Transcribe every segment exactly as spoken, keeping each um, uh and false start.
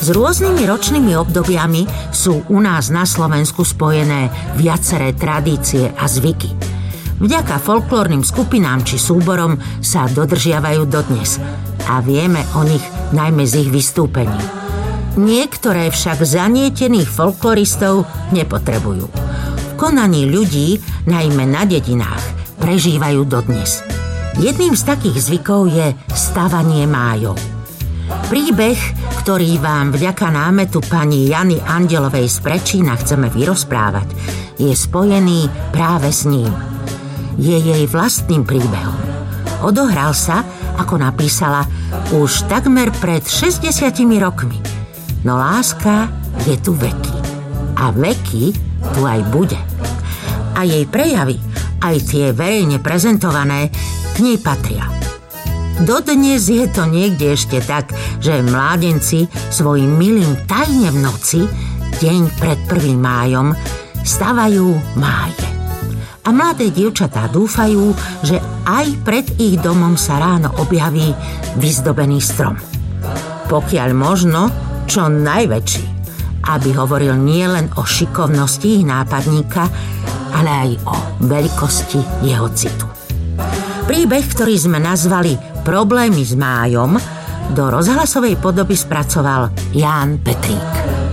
S rôznymi ročnými obdobiami sú u nás na Slovensku spojené viaceré tradície a zvyky. Vďaka folklórnym skupinám či súborom sa dodržiavajú dodnes a vieme o nich najmä z ich vystúpení. Niektoré však zanietených folkloristov nepotrebujú. V konaní ľudí, najmä na dedinách, prežívajú dodnes. Jedným z takých zvykov je stavanie májov. Príbeh, ktorý vám vďaka námetu pani Jany Andelovej z Prečína chceme vyrozprávať, je spojený práve s ním. Je jej vlastným príbehom. Odohral sa, ako napísala, už takmer pred šesťdesiatimi rokmi. No láska je tu veky. A veky tu aj bude. A jej prejavy, aj tie verejne prezentované, k nej patria. Dodnes je to niekde ešte tak, že mládenci svojim milým tajne v noci, deň pred prvým májom, stavajú máje. A mladé dievčatá dúfajú, že aj pred ich domom sa ráno objaví vyzdobený strom. Pokiaľ možno, čo najväčší, aby hovoril nielen o šikovnosti ich nápadníka, ale aj o veľkosti jeho citu. Príbeh, ktorý sme nazvali Problémy s májom, do rozhlasovej podoby spracoval Ján Petrík.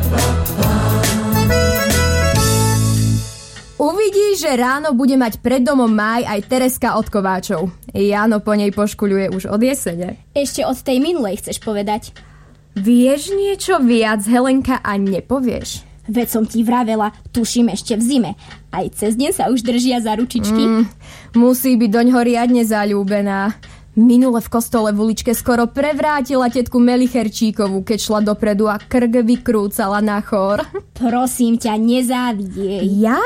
Uvidíš, že ráno bude mať pred domom máj aj Tereska od Kováčov. Jáno po nej poškuľuje už od jesene. Ešte od tej minulej chceš povedať? Vieš niečo viac, Helenka, a nepovieš? Veď som ti vravela, tuším ešte v zime. Aj cez deň sa už držia za ručičky. Mm, musí byť doňho riadne zaľúbená. Minule v kostole v uličke skoro prevrátila tetku Melicherčíkovú, keď šla dopredu a krk vykrúcala na chór. Prosím ťa, nezávidej. Ja?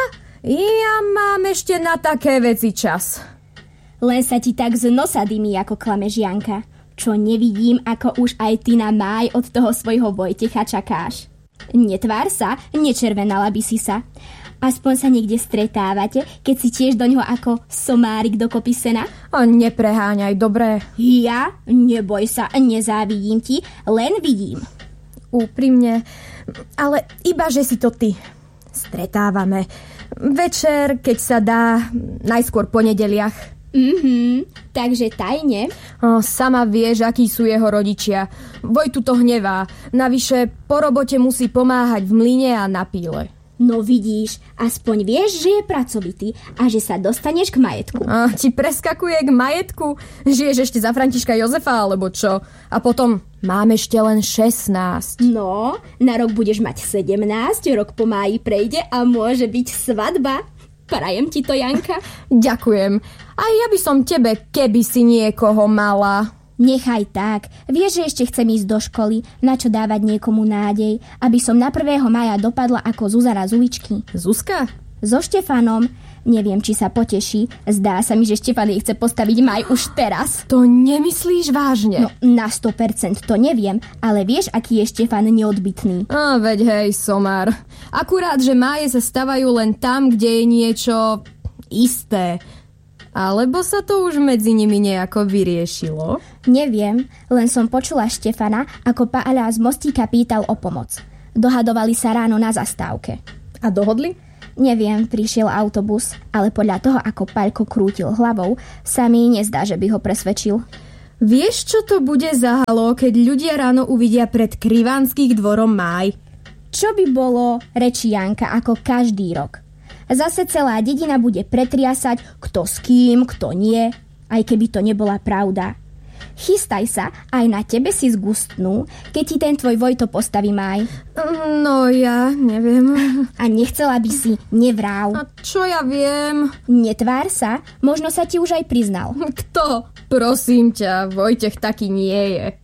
Ja mám ešte na také veci čas. Len sa ti tak z nosa dymí, ako klame Žianka. Čo nevidím, ako už aj ty na máj od toho svojho Vojtecha čakáš. Netvár sa, nečervenala by si sa. Aspoň sa niekde stretávate, keď si tiež doňho ako somárik dokopy sena? A nepreháňaj, dobré. Ja? Neboj sa, nezávidím ti, len vidím. Úprimne, ale iba, že si to ty. Stretávame. Večer, keď sa dá, najskôr po nedeliach. Mhm, takže tajne? O, sama vieš, akí sú jeho rodičia. Vojtu to hnevá. Navyše po robote musí pomáhať v mlyne a na píle. No vidíš, aspoň vieš, že je pracovitý a že sa dostaneš k majetku. A ti preskakuje k majetku? Žiješ ešte za Františka Jozefa, alebo čo? A potom mám ešte len šestnásť. No, na rok budeš mať sedemnásť, rok po máji prejde a môže byť svadba. Prajem ti to, Janka. Ďakujem. A ja by som tebe, keby si niekoho mala. Nechaj tak. Vieš, že ešte chcem ísť do školy. Na čo dávať niekomu nádej? Aby som na prvého mája dopadla ako Zuzana z uličky. Zuzka? So Štefanom. Neviem, či sa poteší. Zdá sa mi, že Štefan jej chce postaviť maj už teraz. To nemyslíš vážne? No, na sto percent to neviem, ale vieš, aký je Štefan neodbytný. A veď hej, somár. Akurát, že máje sa stavajú len tam, kde je niečo isté. Alebo sa to už medzi nimi nejako vyriešilo? Neviem, len som počula Štefana, ako Páľa z mostíka pýtal o pomoc. Dohadovali sa ráno na zastávke. A dohodli? Neviem, prišiel autobus, ale podľa toho, ako Paľko krútil hlavou, sa mi nezdá, že by ho presvedčil. Vieš, čo to bude za halo, keď ľudia ráno uvidia pred Krivanských dvorom máj? Čo by bolo, rečí Janka, ako každý rok. Zase celá dedina bude pretriasať, kto s kým, kto nie, aj keby to nebola pravda. Chystaj sa, aj na tebe si zgustnú, keď ti ten tvoj Vojto postaví máj. No ja neviem. A nechcela by si, nevráv. A čo ja viem? Netvár sa, možno sa ti už aj priznal. Kto? Prosím ťa, Vojtech taký nie je.